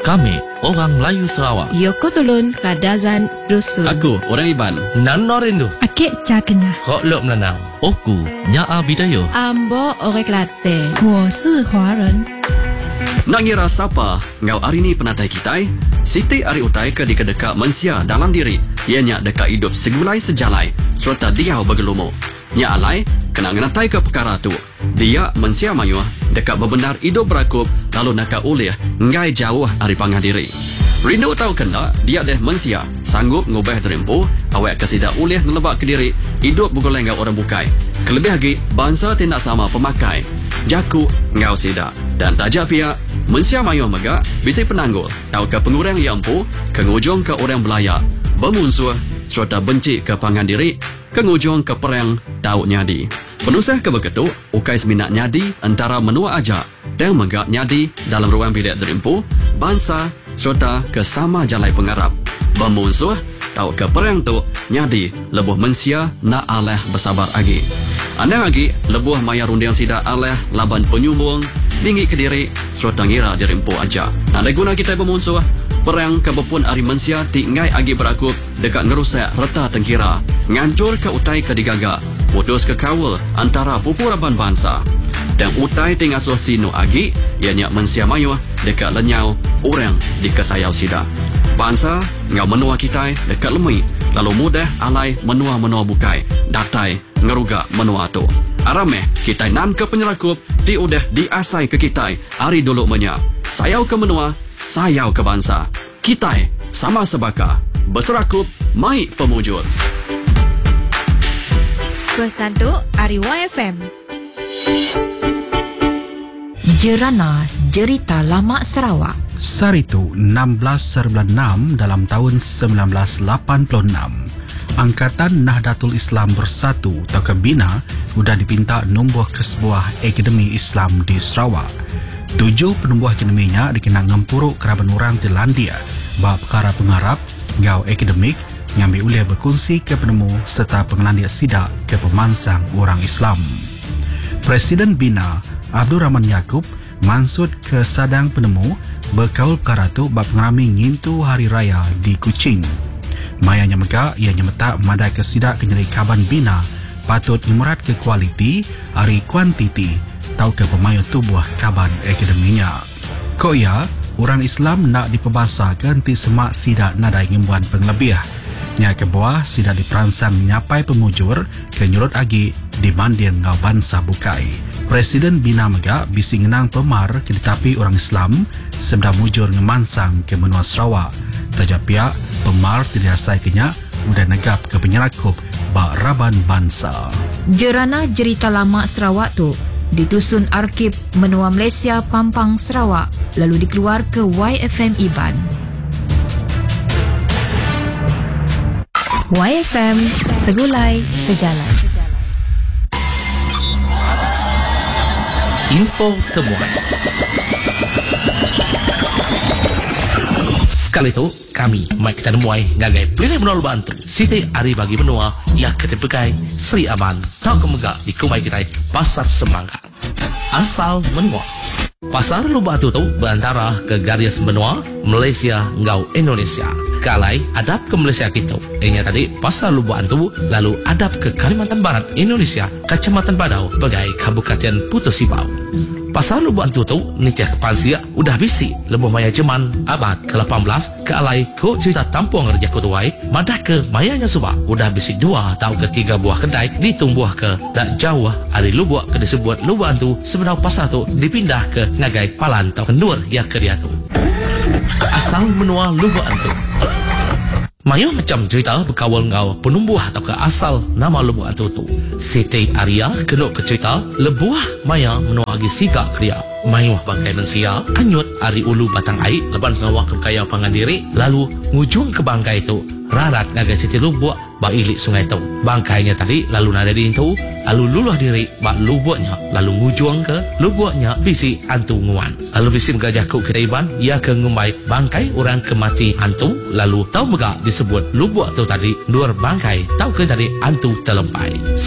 Kami orang Melayu Sarawak. Yoko Tulun Kadazan Dusun. Aku orang Iban. Nano Rindu. Akik Cakenya. Kok Lok Menanau. Oku Nyaa Bidayo. Ambo Orek Latte. 我是华人。 Nak ngira siapa ngau hari ni penatai kita? Siti ari utai ke di kedeka mensia dalam diri. Ianya dekat hidup segulai sejalai serta dia bergelumu. Nya alai kena ngenatai ke perkara tu. Dia mensia mayu dekat bebenar hidup berakup lalu nak ulih ngai jauh ari pangah diri. Rindu tahu kena dia deh mensia sanggup ngubah terempu awak kesida ulih ngelebak ke diri hidup bergoleng ngau orang bukai. Kelebih lagi bangsa tidak sama pemakai. Jaku ngau sida dan tajak pihak mensia mayu megak bisi penanggul tahu ke pengurang yang empu kengujung ke orang belayak bermusuh serta benci ke pangan diri kengujung ke perang tahu nyadi penusah ke begitu ukai seminat nyadi antara menua aja dan megak nyadi dalam ruang bilik derimpu bangsa serta ke sama jalai pengarap bermusuh tahu ke perang tu nyadi lebuh mensia nak aleh bersabar lagi anda lagi lebuh maya rundiang sida aleh laban penyumbung tinggi ke diri serta ngira dirimpu aja. Ada guna kita bermusuh perang kebepun ari mensia tingai agi berakup dekat ngerusak reta tengkira ngancur ke utai ke digaga putus ke kawal antara pupuraban bangsa dan utai tingasuh sinu agi ianya mensia mayu dekat lenyau orang di kesayau sida bangsa ngau menua kita dekat lemui lalu mudah alai menua-menua bukai datai ngeruga menua tu arameh kita nan ke penyerakup ti udah diasai ke kita hari dulu menya sayau ke menua sayau ke bangsa kita sama sebaka berserakup mai pemujur Besantu Ari YFM. Jerana Jerita Lama Sarawak. Saritu 16/6 dalam tahun 1986. Angkatan Nahdlatul Islam Bersatu atau Bina sudah dipinta numbuh ke sebuah akademi Islam di Sarawak. 7 penumbuh akademinya dikenal ngempuruk keraban orang di Landia bab perkara pengarap, gau akademik, ngambil ulih berkongsi ke penemu serta pengelandia sidak ke pemansang orang Islam. Presiden Bina Abdul Rahman Yaakob mansud ke sadang penemu berkaul perkara tu bab pengerami ngintu hari raya di Kuching. Mayanya megak ia nyemetak madai ke sidak kenyeri kaban Bina patut imerat ke kualiti hari kuantiti tau ke pemayu tubuh kaban akademinya. Koya orang Islam nak diperbasakan ti semak sidak nadai ngimbuan penglebih. Nya ke bawah sidak diperansang nyapai pemujur ke nyurut agi di banding ngau bangsa bukai. Presiden Bina megak bisi ngenang pemar ke ditapi orang Islam sebda mujur ngemansang ke menua Sarawak. Tajak pihak pemar tidak asai kenyak mudah negap ke penyerakup bak raban bangsa. Jerana Jerita Lama Sarawak tu ditusun Arkib Menua Malaysia Pampang Sarawak lalu dikeluar ke YFM Iban. YFM Segulai Sejalan. Info temuan. Sekali itu kami mai kita nemuai ngagai pilih menua bantu Siti Ari bagi menua ia ketepekai Sri Aman tak kemegak di kumai kita Pasar Semangka asal menua. Pasar Lubatu tu berantara ke garis benua Malaysia ngau Indonesia. Kalai adap ke Malaysia kita. Ini tadi Pasar Lubatu lalu adap ke Kalimantan Barat Indonesia, Kecamatan Badau, bagai Kabupaten Putus Sibau. Pasar Lubatu tu nikah ke Pansia udah bisi lebuh maya Jeman abad ke-18 ke alai ko cerita tampung Raja Kutuai madah ke mayanya subak udah bisi 2 atau ke 3 buah kedai ditumbuh ke dak jauh hari lubuk ke disebut Lubatu sebenarnya pasar tu dipindah ke ngagai Palan atau Kendur ya ke dia tu. Asal menua Lubatu. Mayo macam cerita berkawal ngau penumbuh atau ke asal nama lebuh antu tu. Siti Arya keluk ke cerita lebuah maya menuagi siga keria. Mayo bangkai mensia anyut ari ulu batang air leban ngawak ke kaya pangan diri lalu ngujung ke bangkai tu rarat ngagai Siti Lubuk bak ilik sungai tu. Bangkainya tadi lalu nada di itu lalu luluh diri bak lubuknya lalu ngujung ke lubuknya bisi antu nguan. Lalu bisi megajah ku ketaiban ia ke ngumbai bangkai orang kemati antu lalu tahu megak disebut lubuk tu tadi luar bangkai tahu ke tadi antu terlempai.